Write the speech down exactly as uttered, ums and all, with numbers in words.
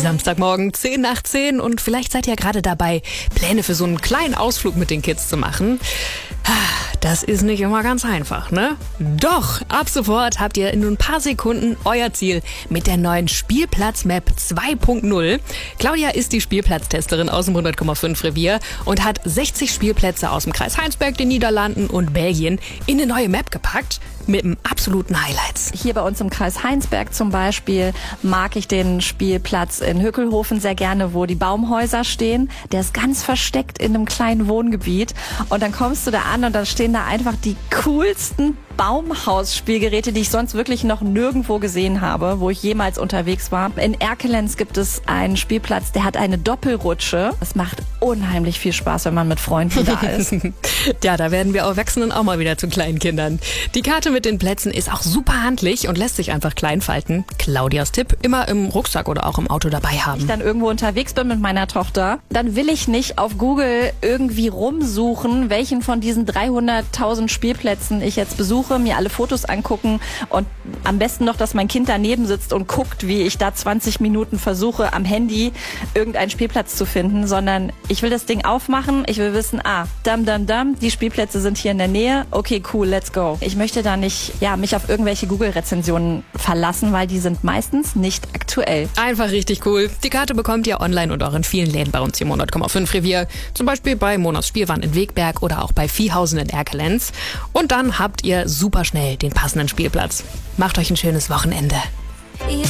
Samstagmorgen, zehn nach zehn und vielleicht seid ihr gerade dabei, Pläne für so einen kleinen Ausflug mit den Kids zu machen. Das ist nicht immer ganz einfach, ne? Doch, ab sofort habt ihr in nur ein paar Sekunden euer Ziel mit der neuen Spielplatz-Map zwei Punkt null. Claudia ist die Spielplatztesterin aus dem hundert Komma fünf Revier und hat sechzig Spielplätze aus dem Kreis Heinsberg, den Niederlanden und Belgien in eine neue Map gepackt mit einem absoluten Highlights. Hier bei uns im Kreis Heinsberg zum Beispiel mag ich den Spielplatz in Hückelhofen sehr gerne, wo die Baumhäuser stehen. Der ist ganz versteckt in einem kleinen Wohngebiet. Und dann kommst du da an und dann stehen da einfach die coolsten Baumhausspielgeräte, die ich sonst wirklich noch nirgendwo gesehen habe, wo ich jemals unterwegs war. In Erkelenz gibt es einen Spielplatz, der hat eine Doppelrutsche. Es macht unheimlich viel Spaß, wenn man mit Freunden da ist. Ja, da werden wir Erwachsenen auch mal wieder zu kleinen Kindern. Die Karte mit den Plätzen ist auch super handlich und lässt sich einfach klein falten. Claudias Tipp, immer im Rucksack oder auch im Auto dabei haben. Wenn ich dann irgendwo unterwegs bin mit meiner Tochter, dann will ich nicht auf Google irgendwie rumsuchen, welchen von diesen dreihunderttausend Spielplätzen ich jetzt besuche, mir alle Fotos angucken und am besten noch, dass mein Kind daneben sitzt und guckt, wie ich da zwanzig Minuten versuche, am Handy irgendeinen Spielplatz zu finden, sondern ich will das Ding aufmachen, ich will wissen, ah, dam, dam, dam, die Spielplätze sind hier in der Nähe, okay, cool, let's go. Ich möchte da nicht, ja, mich auf irgendwelche Google-Rezensionen verlassen, weil die sind meistens nicht aktuell. Einfach richtig cool. Die Karte bekommt ihr online und auch in vielen Läden bei uns hier im hundert Komma fünf Revier. Zum Beispiel bei Monas Spielwaren in Wegberg oder auch bei Viehhausen in Erkelenz. Und dann habt ihr super schnell den passenden Spielplatz. Macht euch ein schönes Wochenende.